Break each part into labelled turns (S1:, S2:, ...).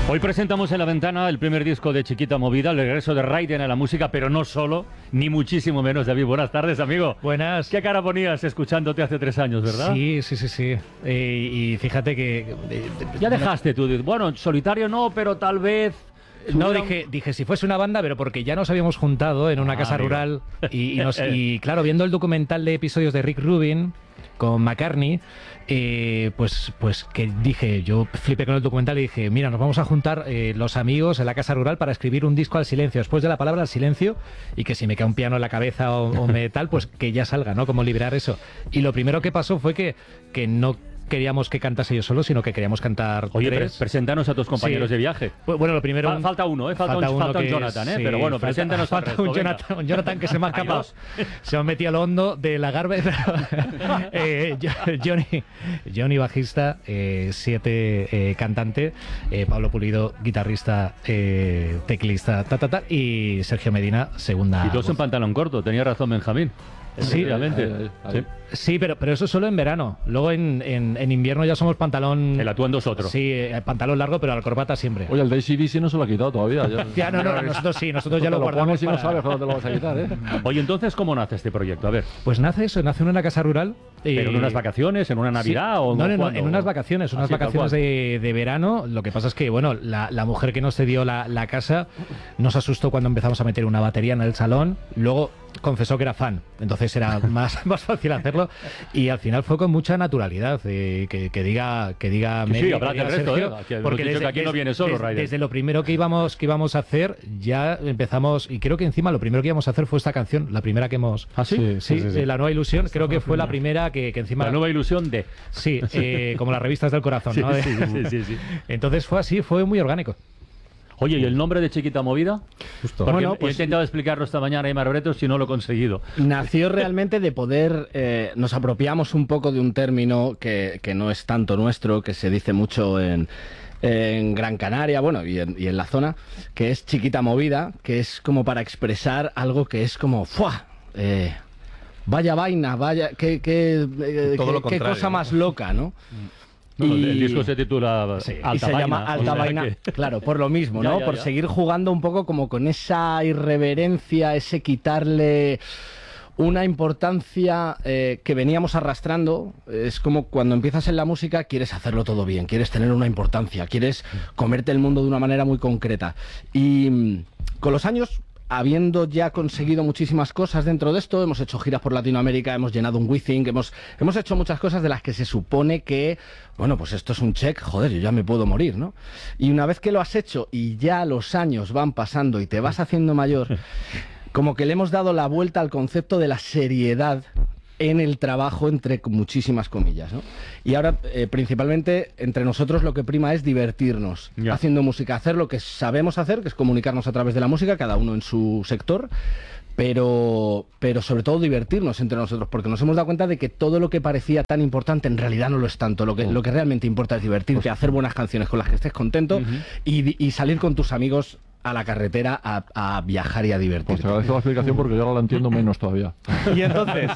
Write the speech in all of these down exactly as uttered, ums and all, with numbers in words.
S1: Hoy presentamos en La Ventana el primer disco de Chiquita Movida, el regreso de Raiden a la música, pero no solo, ni muchísimo menos. David, buenas tardes, amigo.
S2: Buenas.
S1: ¿Qué cara ponías escuchándote hace tres años, verdad?
S2: Sí, sí, sí, sí. Eh, y fíjate que... Eh,
S1: ya dejaste tú, bueno, solitario no, pero tal vez...
S2: No, dije, dije si fuese una banda, pero porque ya nos habíamos juntado en una ah, casa amigo. rural y, y, nos, y claro, viendo el documental de episodios de Rick Rubin con McCartney, eh, pues, pues que dije, yo flipé con el documental y dije, mira, nos vamos a juntar eh, los amigos en la casa rural para escribir un disco al silencio, después de la palabra al silencio, y que si me cae un piano en la cabeza o, o me tal, pues que ya salga, ¿no? Como liberar eso. Y lo primero que pasó fue que, que no queríamos que cantase yo solo, sino que queríamos cantar
S1: Oye,
S2: tres.
S1: Pre preséntanos a tus compañeros sí. de viaje.
S2: Bueno, lo primero...
S1: Fa falta uno, ¿eh? Falta, falta, un,
S2: uno
S1: falta
S2: que,
S1: un Jonathan, ¿eh?
S2: Sí,
S1: pero bueno,
S2: falta,
S1: preséntanos
S2: falta
S1: al resto,
S2: un Jonathan, un Jonathan que se me ha escapado. Se me ha metido al hondo de la garba. eh, Johnny, Johnny bajista, eh, siete eh, cantante, eh, Pablo Pulido, guitarrista, eh, teclista, ta, ta, ta, y Sergio Medina, segunda.
S1: Y todos en pantalón corto, tenía razón Benjamín.
S2: Sí,
S1: obviamente. Sí,
S2: sí, pero, pero eso solo en verano. Luego en, en, en invierno ya somos pantalón...
S1: El atuendo es otro.
S2: Sí, eh, pantalón largo, pero la corbata siempre.
S3: Oye, el de A C D C no se lo ha quitado todavía. Ya,
S2: ya no, no, nosotros sí, nosotros ya lo,
S3: lo
S2: guardamos
S3: y
S2: para...
S3: no sabes cuándo te lo vas a quitar, ¿eh?
S1: Oye, entonces, ¿cómo nace este proyecto? A ver.
S2: Pues nace eso, nace en una casa rural.
S1: Eh... ¿Pero en unas vacaciones, en una Navidad
S2: sí.
S1: o
S2: no? No,
S1: no,
S2: no, en unas vacaciones, unas
S1: Así,
S2: vacaciones de, de verano. Lo que pasa es que, bueno, la, la mujer que nos cedió la, la casa nos asustó cuando empezamos a meter una batería en el salón. Luego confesó que era fan, entonces era más, más fácil hacerlo, y al final fue con mucha naturalidad, eh, que, que diga que diga
S1: sí,
S2: Mary,
S1: sí, habrá
S2: que diga
S1: del resto,
S2: Sergio,
S1: eh, que
S2: porque desde,
S1: que aquí no viene solo,
S2: desde, desde lo primero que íbamos que íbamos a hacer ya empezamos, y creo que encima lo primero que íbamos a hacer fue esta canción, la primera que hemos
S1: ¿Ah, sí?
S2: Sí, sí, sí, sí. La Nueva Ilusión, creo que fue la primera que, que encima
S1: la Nueva Ilusión de
S2: sí, eh, como las revistas del corazón,
S1: sí,
S2: ¿no?
S1: Sí, sí, sí, sí.
S2: Entonces fue así, fue muy orgánico.
S1: Oye, ¿y el nombre de Chiquita Movida?
S3: Justo.
S1: Porque
S4: bueno, pues,
S1: he intentado explicarlo esta mañana a Aymar Bretos y no lo he conseguido.
S4: Nació realmente de poder... Eh, nos apropiamos un poco de un término que, que no es tanto nuestro, que se dice mucho en... en Gran Canaria, bueno, y en, y en la zona, que es Chiquita Movida, que es como para expresar algo que es como ¡fua! Eh, vaya vaina, vaya, qué, qué, eh, qué, qué cosa más loca, ¿no?
S1: No, y, el disco se titula
S4: sí,
S1: Alta
S4: y se
S1: Vaina,
S4: llama Alta
S1: o sea
S4: Vaina,
S1: que...
S4: claro, por lo mismo, ¿no?
S1: ya, ya,
S4: por
S1: ya.
S4: seguir jugando un poco como con esa irreverencia, ese quitarle una importancia eh, que veníamos arrastrando. Es como cuando empiezas en la música, quieres hacerlo todo bien, quieres tener una importancia, quieres comerte el mundo de una manera muy concreta. Y con los años, habiendo ya conseguido muchísimas cosas dentro de esto, hemos hecho giras por Latinoamérica, hemos llenado un WeThink, hemos, hemos hecho muchas cosas de las que se supone que, bueno, pues esto es un check, joder, yo ya me puedo morir, ¿no? Y una vez que lo has hecho y ya los años van pasando y te vas haciendo mayor, como que le hemos dado la vuelta al concepto de la seriedad en el trabajo, entre muchísimas comillas, ¿no? Y ahora, eh, principalmente, entre nosotros lo que prima es divertirnos,
S1: ya.
S4: haciendo música, hacer lo que sabemos hacer, que es comunicarnos a través de la música, cada uno en su sector, pero, pero sobre todo divertirnos entre nosotros, porque nos hemos dado cuenta de que todo lo que parecía tan importante en realidad no lo es tanto. Lo que,
S1: uh.
S4: lo que realmente importa es divertirte, pues, hacer buenas canciones con las que estés contento, uh-huh. y, y salir con tus amigos a la carretera a, a viajar y a divertirte.
S3: Pues te agradezco la explicación porque yo ahora la entiendo menos todavía.
S4: Y entonces,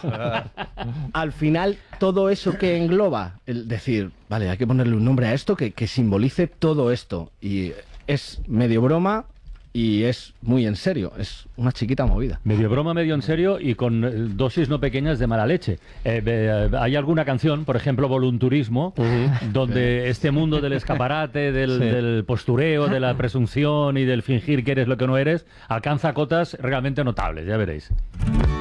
S4: al final, todo eso que engloba, el decir, vale, hay que ponerle un nombre a esto que, que simbolice todo esto. Y es medio broma y es muy en serio, es una chiquita movida.
S1: Medio broma, medio en serio y con eh, dosis no pequeñas de mala leche. Eh, eh, hay alguna canción, por ejemplo, Volunturismo, uh-huh. donde sí. este mundo del escaparate, del, sí. del postureo, de la presunción y del fingir que eres lo que no eres, alcanza cotas realmente notables, ya veréis.